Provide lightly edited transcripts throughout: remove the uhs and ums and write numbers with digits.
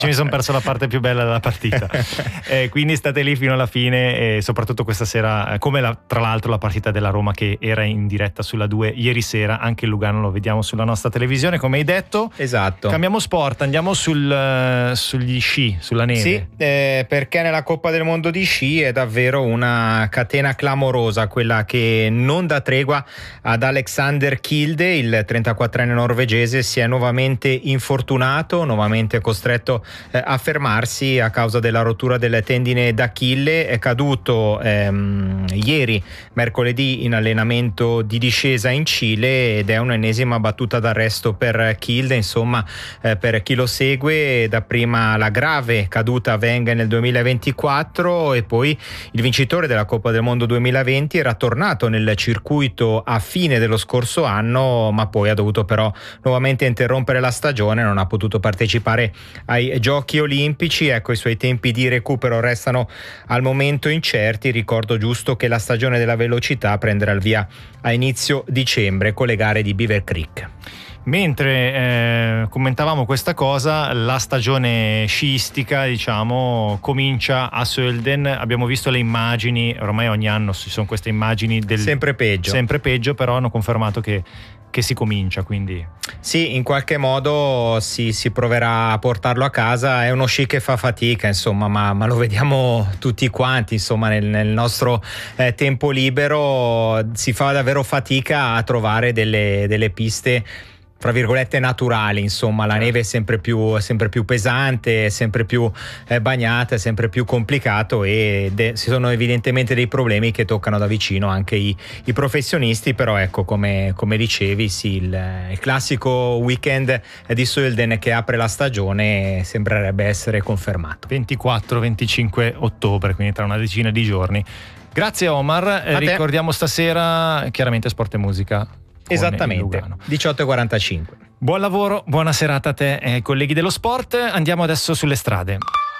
mi sono perso la parte più bella della partita. Quindi state lì fino alla fine, e soprattutto questa sera, come tra l'altro la partita della Roma che era in diretta sulla 2 ieri sera, anche il Lugano lo vediamo sulla nostra televisione, come hai detto. Esatto. Cambiamo sport, andiamo sugli sci, sulla neve. Sì, perché nella Coppa del Mondo di sci è davvero una catena clamorosa quella che non dà tregua ad Alexander Kilde. Il 34enne norvegese si è nuovamente infortunato, nuovamente costretto a fermarsi a causa della rottura delle tendine d'Achille. È caduto ieri, mercoledì, in allenamento di discesa in Cile, ed è un'ennesima battuta d'arresto per Kilde. Insomma, per chi lo segue, dapprima la grave caduta a Wengen nel 2024 e poi il vincitore della Coppa del Mondo 2020 era tornato nel circuito a fine dello scorso anno, ma poi ha dovuto però nuovamente interrompere la stagione, non ha potuto partecipare ai Giochi Olimpici. Ecco, i suoi tempi di recupero restano al momento incerti. Ricordo giusto che la stagione della velocità prenderà il via a inizio dicembre con le gare di Beaver Creek. Mentre commentavamo questa cosa, la stagione sciistica, diciamo, comincia a Sölden. Abbiamo visto le immagini, ormai ogni anno ci sono queste immagini del sempre peggio, però hanno confermato che si comincia, quindi sì, in qualche modo si proverà a portarlo a casa. È uno sci che fa fatica, insomma, ma lo vediamo tutti quanti, insomma, nel nostro tempo libero si fa davvero fatica a trovare delle piste fra virgolette naturali, insomma. La neve è sempre più pesante, sempre più bagnata, è sempre più complicato, e ci sono evidentemente dei problemi che toccano da vicino anche i professionisti. Però ecco, come dicevi, sì, il classico weekend di Sölden che apre la stagione sembrerebbe essere confermato 24-25 ottobre, quindi tra una decina di giorni. Grazie Omar, ricordiamo stasera chiaramente Sport e Musica. Esattamente, 18:45. Buon lavoro, buona serata a te e ai colleghi dello sport. Andiamo adesso sulle strade.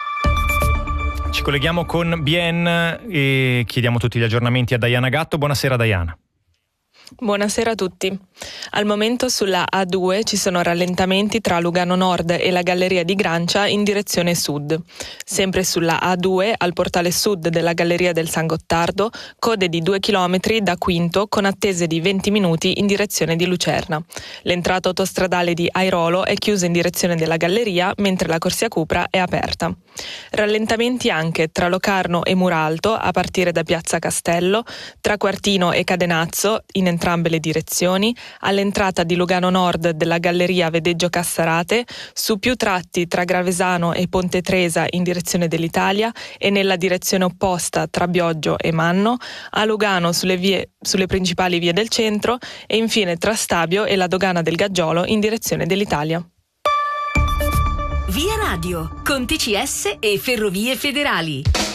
Ci colleghiamo con Bien e chiediamo tutti gli aggiornamenti a Diana Gatto. Buonasera Diana. Buonasera a tutti. Al momento sulla A2 ci sono rallentamenti tra Lugano Nord e la Galleria di Grancia in direzione sud. Sempre sulla A2, al portale sud della Galleria del San Gottardo, code di 2 km da Quinto con attese di 20 minuti in direzione di Lucerna. L'entrata autostradale di Airolo è chiusa in direzione della Galleria, mentre la corsia Cupra è aperta. Rallentamenti anche tra Locarno e Muralto a partire da Piazza Castello, tra Quartino e Cadenazzo in entrambe le direzioni, all'entrata di Lugano Nord della Galleria Vedeggio Cassarate, su più tratti tra Gravesano e Ponte Tresa in direzione dell'Italia e nella direzione opposta tra Bioggio e Manno, a Lugano sulle principali vie del centro e infine tra Stabio e la Dogana del Gaggiolo in direzione dell'Italia. Via Radio, con TCS e Ferrovie Federali.